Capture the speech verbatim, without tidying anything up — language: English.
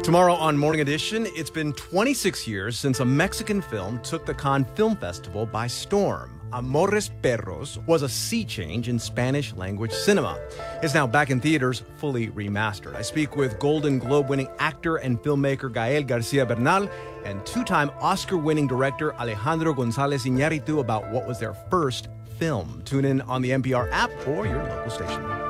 Tomorrow on Morning Edition, it's been twenty-six years since a Mexican film took the Cannes Film Festival by storm. Amores Perros was a sea change in Spanish-language cinema. It's now back in theaters, fully remastered. I speak with Golden Globe-winning actor and filmmaker Gael Garcia Bernal and two-time Oscar-winning director Alejandro González Iñárritu about what was their first film. Tune in on the N P R app or your local station.